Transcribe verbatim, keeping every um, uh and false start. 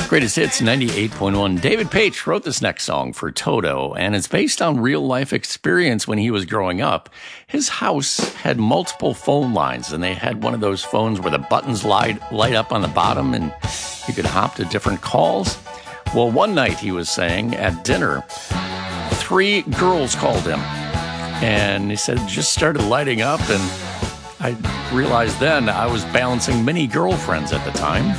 Greatest Hits ninety-eight point one. David Paich wrote this next song for Toto, and it's based on real-life experience when he was growing up. His house had multiple phone lines, and they had one of those phones where the buttons light, light up on the bottom, and you could hop to different calls. Well, one night, he was saying, at dinner, three girls called him, and he said it just started lighting up, and I realized then I was balancing many girlfriends at the time.